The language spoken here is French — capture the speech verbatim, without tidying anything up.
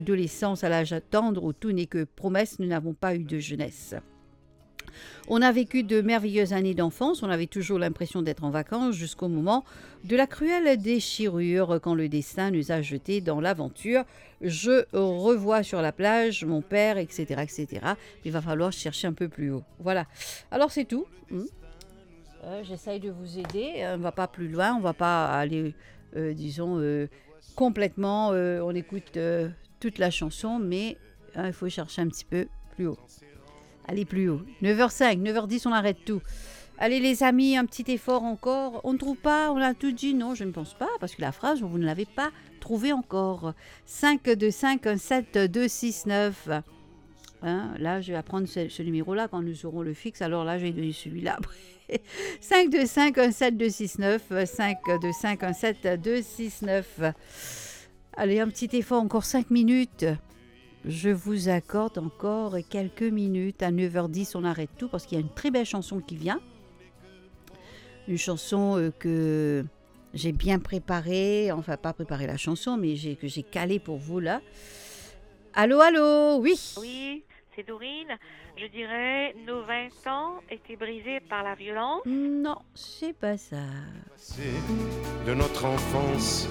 Adolescence à l'âge tendre où tout n'est que promesse, nous n'avons pas eu de jeunesse. On a vécu de merveilleuses années d'enfance, on avait toujours l'impression d'être en vacances jusqu'au moment de la cruelle déchirure quand le destin nous a jetés dans l'aventure. Je revois sur la plage mon père, et cetera, et cetera. Il va falloir chercher un peu plus haut. Voilà. Alors c'est tout. Hum. Euh, j'essaye de vous aider. On ne va pas plus loin, on ne va pas aller, euh, disons, euh, complètement. Euh, on écoute euh, toute la chanson, mais hein, il faut chercher un petit peu plus haut. Allez plus haut. neuf heures cinq, neuf heures dix, on arrête tout. Allez les amis, un petit effort encore. On ne trouve pas, on a tout dit. Non, je ne pense pas, parce que la phrase, vous ne l'avez pas trouvée encore. cinq deux cinq un sept deux six neuf. Hein, là, je vais apprendre ce, ce numéro-là quand nous aurons le fixe. Alors là, je vais donner celui-là. cinq deux cinq un sept deux six neuf. cinq deux cinq un sept deux six neuf. Allez, un petit effort, encore cinq minutes. Je vous accorde encore quelques minutes. À neuf heures dix, on arrête tout parce qu'il y a une très belle chanson qui vient. Une chanson euh, que j'ai bien préparée. Enfin, pas préparé la chanson, mais j'ai, que j'ai calée pour vous là. Allô, allô, oui. Oui, c'est Dorine. Je dirais, nos vingt ans étaient brisés par la violence. Non, c'est pas ça. De notre enfance,